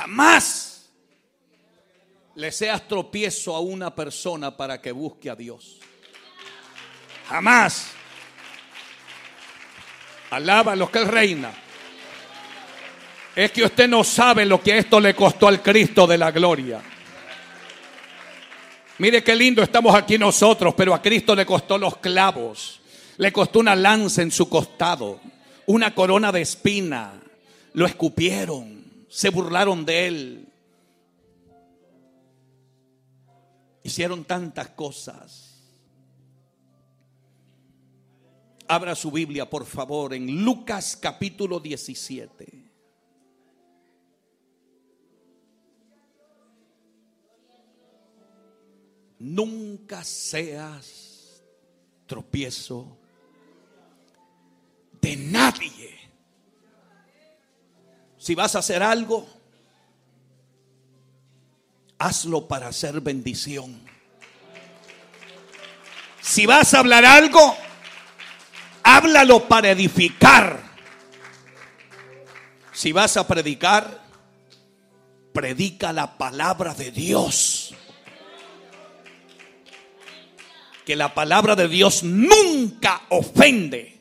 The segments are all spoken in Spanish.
Jamás le seas tropiezo a una persona para que busque a Dios. Jamás. Alaba a los que Él reina. Es que usted no sabe lo que esto le costó al Cristo de la gloria. Mire qué lindo estamos aquí nosotros, pero a Cristo le costó los clavos. Le costó una lanza en su costado, una corona de espina. Lo escupieron, se burlaron de Él. Hicieron tantas cosas. Abra su Biblia, por favor, en Lucas capítulo 17. Nunca seas tropiezo de nadie. Si vas a hacer algo, hazlo para hacer bendición. Si vas a hablar algo, háblalo para edificar. Si vas a predicar, predica la palabra de Dios. Que la palabra de Dios nunca ofende.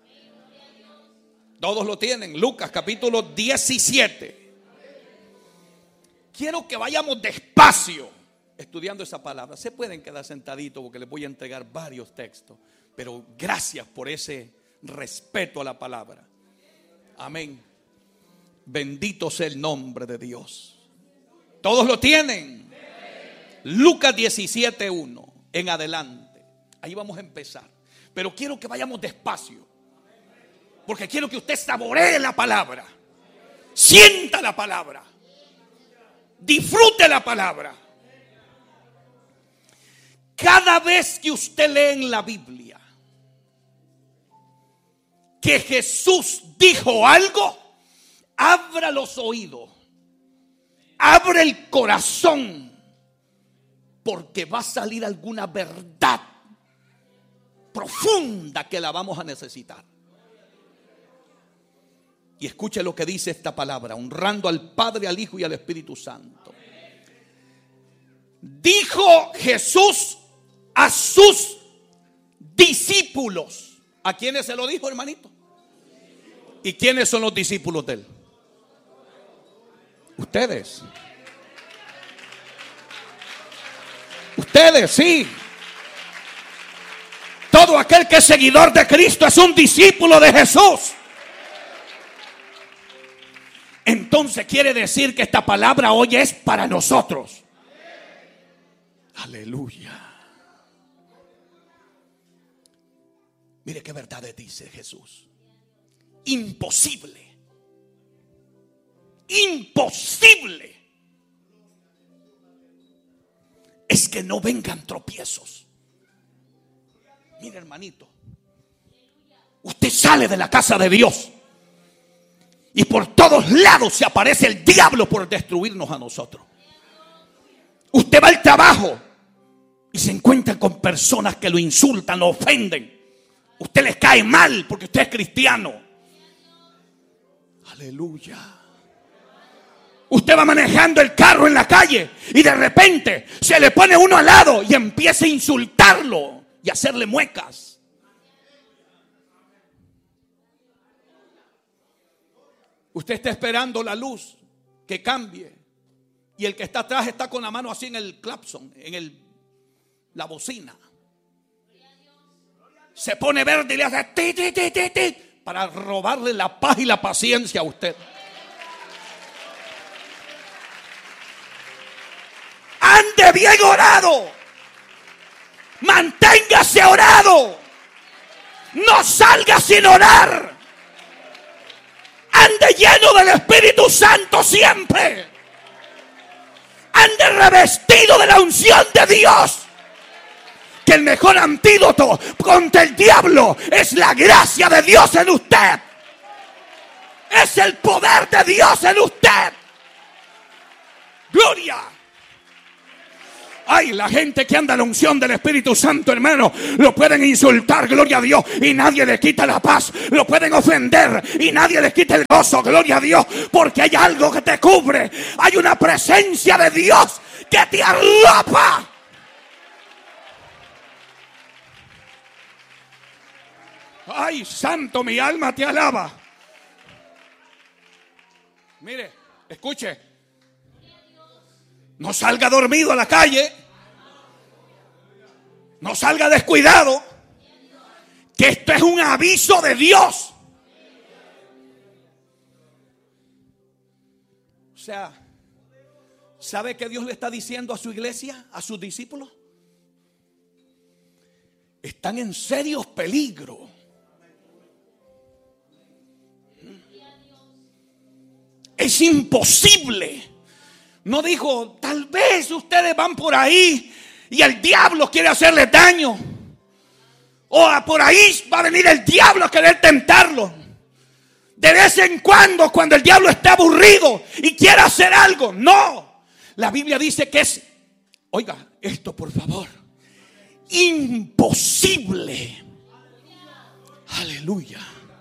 Todos lo tienen. Lucas capítulo 17. Quiero que vayamos despacio estudiando esa palabra. Se pueden quedar sentaditos porque les voy a entregar varios textos. Pero gracias por ese respeto a la palabra. Amén. Bendito sea el nombre de Dios. ¿Todos lo tienen? Lucas 17:1 en adelante. Ahí vamos a empezar. Pero quiero que vayamos despacio. Porque quiero que usted saboree la palabra. Sienta la palabra. Disfrute la palabra. Cada vez que usted lee en la Biblia que Jesús dijo algo, abra los oídos, abre el corazón, porque va a salir alguna verdad profunda que la vamos a necesitar. Y escuche lo que dice esta palabra, honrando al Padre, al Hijo y al Espíritu Santo. Dijo Jesús a sus discípulos. ¿A quiénes se lo dijo, hermanito? ¿Y quiénes son los discípulos de Él? Ustedes. Ustedes, sí. Todo aquel que es seguidor de Cristo es un discípulo de Jesús. Entonces quiere decir que esta palabra hoy es para nosotros. Aleluya. Mire qué verdades dice Jesús. Imposible. Imposible es que no vengan tropiezos. Mire, hermanito, usted sale de la casa de Dios y por todos lados se aparece el diablo por destruirnos a nosotros. Usted va al trabajo y se encuentra con personas que lo insultan, lo ofenden. Usted les cae mal porque usted es cristiano. Aleluya. Usted va manejando el carro en la calle y de repente se le pone uno al lado y empieza a insultarlo y a hacerle muecas. Usted está esperando la luz que cambie y el que está atrás está con la mano así en el clapson, en la bocina. Se pone verde y le hace ti, ti, ti, ti, ti, para robarle la paz y la paciencia a usted. Ande bien orado. Manténgase orado. No salga sin orar. Ande lleno del Espíritu Santo siempre. Ande revestido de la unción de Dios. Que el mejor antídoto contra el diablo es la gracia de Dios en usted. Es el poder de Dios en usted. Gloria. Ay, la gente que anda a la unción del Espíritu Santo, hermano, lo pueden insultar, gloria a Dios, y nadie le quita la paz. Lo pueden ofender y nadie le quita el gozo, gloria a Dios, porque hay algo que te cubre. Hay una presencia de Dios que te arropa. Ay, santo, mi alma te alaba. Mire, escuche. No salga dormido a la calle. No salga descuidado. Que esto es un aviso de Dios. O sea, ¿sabe qué Dios le está diciendo a su iglesia, a sus discípulos? Están en serios peligros. Es imposible. No dijo, tal vez ustedes van por ahí y el diablo quiere hacerles daño. O por ahí va a venir el diablo a querer tentarlo. De vez en cuando el diablo está aburrido y quiere hacer algo. No. La Biblia dice que es, oiga, esto por favor, imposible. Aleluya.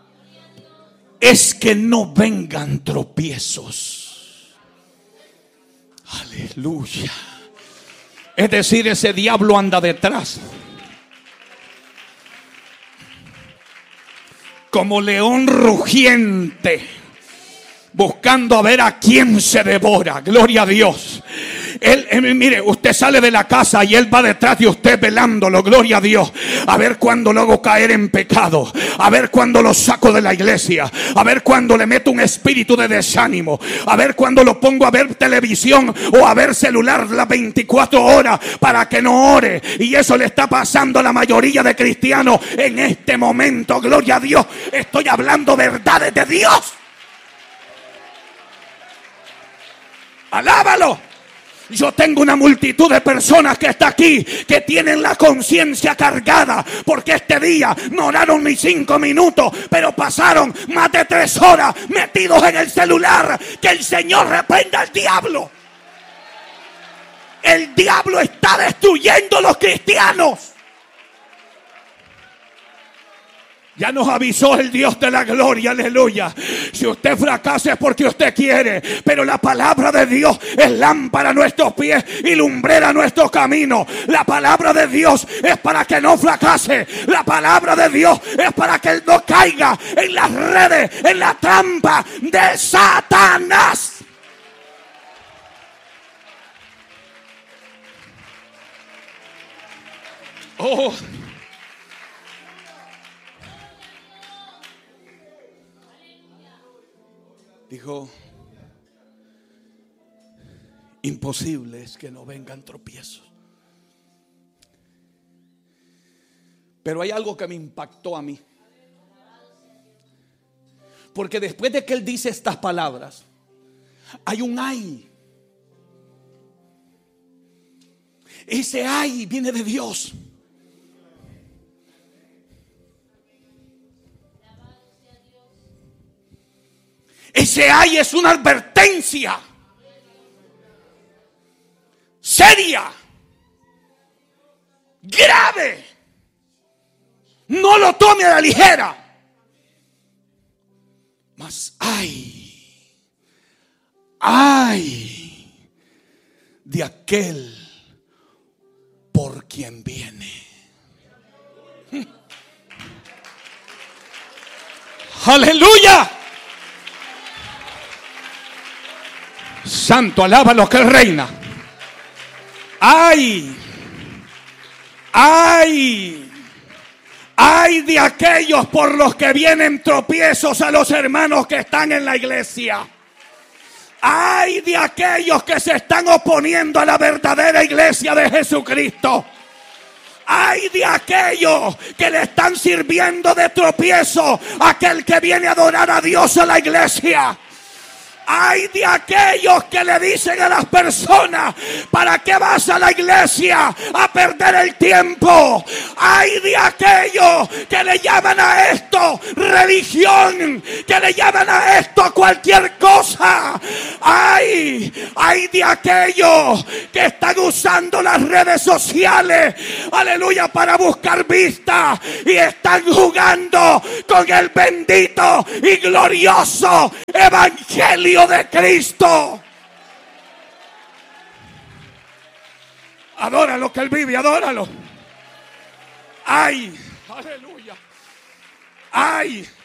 Es que no vengan tropiezos. Aleluya. Es decir, ese diablo anda detrás. Como león rugiente, buscando a ver a quién se devora. Gloria a Dios. Mire, usted sale de la casa y él va detrás de usted velándolo, gloria a Dios, a ver cuándo lo hago caer en pecado, a ver cuándo lo saco de la iglesia, a ver cuándo le meto un espíritu de desánimo, a ver cuándo lo pongo a ver televisión o a ver celular las 24 horas para que no ore. Y eso le está pasando a la mayoría de cristianos en este momento, gloria a Dios. Estoy hablando verdades de Dios. Alábalo. Yo tengo una multitud de personas que está aquí, que tienen la conciencia cargada, porque este día no oraron ni 5 minutos, pero pasaron más de 3 horas metidos en el celular. Que el Señor reprenda al diablo. El diablo está destruyendo a los cristianos. Ya nos avisó el Dios de la gloria, aleluya. Si usted fracasa es porque usted quiere, pero la palabra de Dios es lámpara a nuestros pies y lumbrera a nuestro camino. La palabra de Dios es para que no fracase. La palabra de Dios es para que él no caiga en las redes, en la trampa de Satanás. Oh. Dijo, imposible es que no vengan tropiezos. Pero hay algo que me impactó a mí. Porque después de que él dice estas palabras, hay un ay. Ese ay viene de Dios. Ese ay es una advertencia seria, grave. No lo tome a la ligera. Mas ay de aquel por quien viene. Aleluya. Santo, alábalo que él reina. Ay de aquellos por los que vienen tropiezos a los hermanos que están en la iglesia. Ay de aquellos que se están oponiendo a la verdadera iglesia de Jesucristo. Ay de aquellos que le están sirviendo de tropiezo a aquel que viene a adorar a Dios a la iglesia. Hay de aquellos que le dicen a las personas: ¿para qué vas a la iglesia a perder el tiempo? Hay de aquellos que le llaman a esto religión, que le llaman a esto cualquier cosa. Hay de aquellos que están usando las redes sociales, aleluya, para buscar vista, y están jugando con el bendito y glorioso evangelio de Cristo. Adóralo, que Él vive, adóralo. Ay, aleluya. Ay.